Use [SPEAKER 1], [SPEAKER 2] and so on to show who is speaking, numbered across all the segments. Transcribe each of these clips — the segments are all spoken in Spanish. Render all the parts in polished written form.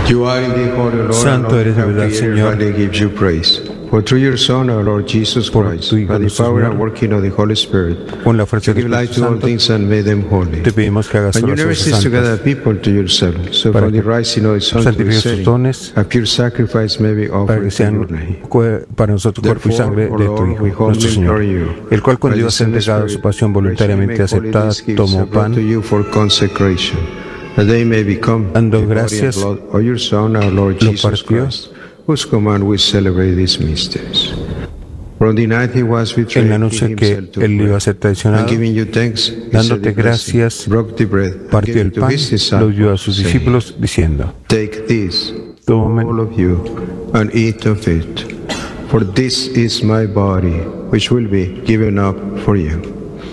[SPEAKER 1] You are indeed holy, Lord,
[SPEAKER 2] Santo eres de verdad, Señor.
[SPEAKER 1] gives you praise. For through your Son, our Lord Jesus
[SPEAKER 2] Por
[SPEAKER 1] Christ,
[SPEAKER 2] tu Hijo,
[SPEAKER 1] by the
[SPEAKER 2] nuestro
[SPEAKER 1] power
[SPEAKER 2] Señor,
[SPEAKER 1] and working of the Holy Spirit,
[SPEAKER 2] con la fuerza
[SPEAKER 1] you
[SPEAKER 2] del
[SPEAKER 1] give life
[SPEAKER 2] Espíritu
[SPEAKER 1] to all
[SPEAKER 2] Santo,
[SPEAKER 1] things and make them holy.
[SPEAKER 2] te pedimos que hagas
[SPEAKER 1] And you
[SPEAKER 2] todas
[SPEAKER 1] never
[SPEAKER 2] las cosas
[SPEAKER 1] cease to gather
[SPEAKER 2] santas,
[SPEAKER 1] people to yourself, so
[SPEAKER 2] para
[SPEAKER 1] from the
[SPEAKER 2] que
[SPEAKER 1] rising of the sun to the
[SPEAKER 2] santifiques tus
[SPEAKER 1] setting,
[SPEAKER 2] dones,
[SPEAKER 1] a pure sacrifice may be
[SPEAKER 2] para
[SPEAKER 1] offered
[SPEAKER 2] que
[SPEAKER 1] to your
[SPEAKER 2] sean
[SPEAKER 1] name.
[SPEAKER 2] para nosotros cuerpo y sangre
[SPEAKER 1] Therefore, O
[SPEAKER 2] de tu
[SPEAKER 1] Lord,
[SPEAKER 2] Hijo,
[SPEAKER 1] we humbly
[SPEAKER 2] nuestro Señor,
[SPEAKER 1] implore you,
[SPEAKER 2] el cual con
[SPEAKER 1] by the
[SPEAKER 2] Dios
[SPEAKER 1] same
[SPEAKER 2] entregado a su
[SPEAKER 1] Spirit,
[SPEAKER 2] pasión voluntariamente
[SPEAKER 1] graciously make holy
[SPEAKER 2] aceptada,
[SPEAKER 1] these gifts
[SPEAKER 2] tomó
[SPEAKER 1] brought to
[SPEAKER 2] pan,
[SPEAKER 1] you for consecration, that they may become
[SPEAKER 2] dando
[SPEAKER 1] the body and
[SPEAKER 2] gracias,
[SPEAKER 1] blood of your Son, our Lord
[SPEAKER 2] lo
[SPEAKER 1] Jesus
[SPEAKER 2] partió.
[SPEAKER 1] Christ, whose command we celebrate these mysteries. From the night he was betrayed,
[SPEAKER 2] En la
[SPEAKER 1] he
[SPEAKER 2] noche que
[SPEAKER 1] himself took
[SPEAKER 2] él iba a
[SPEAKER 1] bread,
[SPEAKER 2] ser
[SPEAKER 1] and
[SPEAKER 2] traicionado,
[SPEAKER 1] giving you thanks, he said
[SPEAKER 2] dándote
[SPEAKER 1] the blessing,
[SPEAKER 2] gracias,
[SPEAKER 1] broke the bread, and
[SPEAKER 2] partió
[SPEAKER 1] gave
[SPEAKER 2] el
[SPEAKER 1] it to
[SPEAKER 2] pan,
[SPEAKER 1] his
[SPEAKER 2] lo dio a
[SPEAKER 1] disciples,
[SPEAKER 2] sus
[SPEAKER 1] saying,
[SPEAKER 2] discípulos, diciendo:
[SPEAKER 1] Take this,
[SPEAKER 2] Tomen
[SPEAKER 1] all of you, and eat of it, for this is my body, which will be given up for you.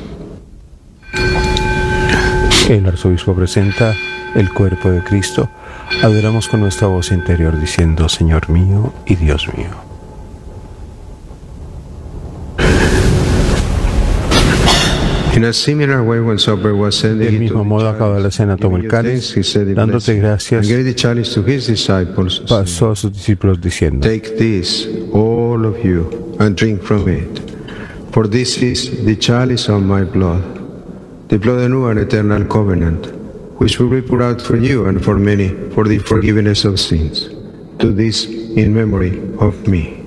[SPEAKER 2] El arzobispo presenta el cuerpo de Cristo. Adoramos con nuestra voz interior diciendo: Señor mío y Dios mío.
[SPEAKER 1] In a similar way, when supper was ended,
[SPEAKER 2] Del mismo modo, acabada la cena, tomó el cáliz, dándote gracias,
[SPEAKER 1] and gave the chalice to his disciples,
[SPEAKER 2] pasó a sus discípulos diciendo:
[SPEAKER 1] Take this, all of you, and drink from it, for this is the chalice of my blood, the blood of the new and eternal covenant, which will be poured out for you and for many for the forgiveness of sins. Do this in memory of me.